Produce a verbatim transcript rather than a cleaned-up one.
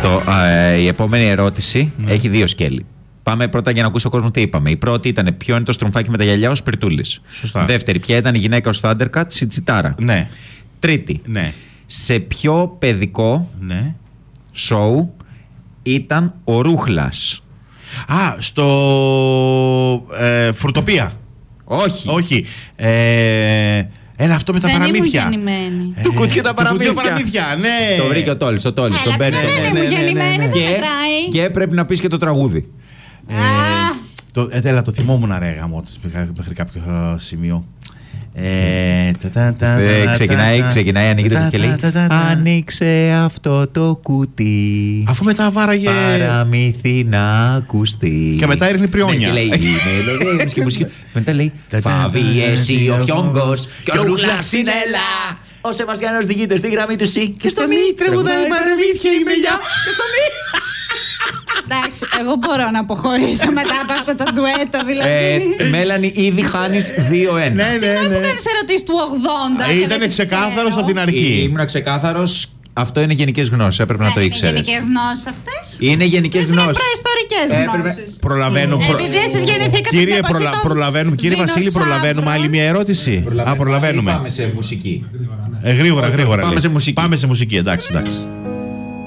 Το, ε, η επόμενη ερώτηση ναι. έχει δύο σκέλη. Πάμε πρώτα για να ακούσει ο κόσμο τι είπαμε. Η πρώτη ήταν ποιο είναι το στρομφάκι με τα γυαλιά ο Σπιρτούλης. Σωστά. Δεύτερη, ποια ήταν η γυναίκα στο Undercuts, η Τσιτάρα. Ναι. Τρίτη, Ναι. σε ποιο παιδικό Ναι. σοου ήταν ο Ρούχλας. Α, στο. Ε, Φρουτοπία. Όχι. Όχι. Ε, Έλα, αυτό με τα Δεν παραμύθια. ήμουν γεννημένη. Του κουτιού τα παραμύθια. Του κουτιού παραμύθια, ναι. Το βρήκε ο Τόλης, ο Τόλης, τον παίρνει. ποιο δεν ήμουν γεννημένη, δεν Και, μετράει. και πρέπει να πεις και το τραγούδι. Ε, το, ε, έλα, το θυμόμουν ρε γαμώ μέχρι κάποιο ε, σημείο. Ε, τα, τα, τα, Ε, τα, ξεκινάει, τα, ξεκινάει, ανοίγει το τα, και λέει τα, τα, τα, τα. άνοιξε αυτό το κουτί. Αφού μετά βάραγε. Παραμύθι να ακουστεί. Και μετά έριχνε πριόνια. Ναι, και λέει η μελωδία και μουσική. Μετά λέει Τα, τα, Φάβει τα, εσύ τα, ο τα, Φιόγκος και ο και ο Ρούχλας Ρούχλας είναι είναι ελά. Ο Σεβαστιάνος διηγείται στη γραμμή του σι. Και στο μη τραγουδάει παραμύθια η μελιά. Και στο μη. Εντάξει, εγώ μπορώ να αποχωρήσω μετά από αυτό το ντουέτο, δηλαδή. Ε, Μέλανη, ήδη χάνεις δύο ένα. Ναι, ναι, Συγγνώμη που ναι. κάνεις ερωτήσεις του ογδόντα. και δεν Ήταν τις ξεκάθαρος ξέρω. από την αρχή. Ήμουν ξεκάθαρος. Αυτό είναι γενικές γνώσεις. Έπρεπε να το Είναι ήξερες. γενικές γνώσεις αυτές. Είναι γενικές Αυτές είναι γνώσεις. προϊστορικές Έπρεπε- γνώσεις. Προλαβαίνω. προ- Επειδή εσείς γεννηθήκατε Κύριε, την εποχή προλα- των προλαβαίνουμε. Κύριε Βασίλη, δεινοσαύρων. προλαβαίνουμε άλλη μια ερώτηση. Α, προλαβαίνουμε. Πάμε σε μουσική. Ε, γρήγορα, γρήγορα. Πάμε λέει. σε μουσική. Πάμε σε μουσική, εντάξει, εντάξει.